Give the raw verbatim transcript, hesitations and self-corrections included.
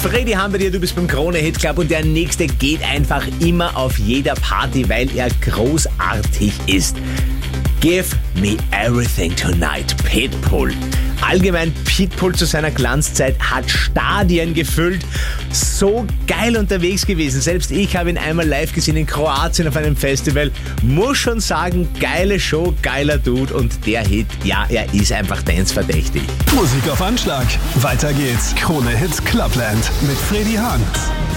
Freddy haben wir dir, du bist beim Krone Hit Club und der nächste geht einfach immer auf jeder Party, weil er großartig ist. Give me everything tonight, Pitbull. Allgemein, Pitbull zu seiner Glanzzeit hat Stadien gefüllt. So geil unterwegs gewesen. Selbst ich habe ihn einmal live gesehen in Kroatien auf einem Festival. Muss schon sagen, geile Show, geiler Dude und der Hit, ja, er ist einfach danceverdächtig. Musik auf Anschlag. Weiter geht's. Krone Hit Clubland mit Freddy Hahn.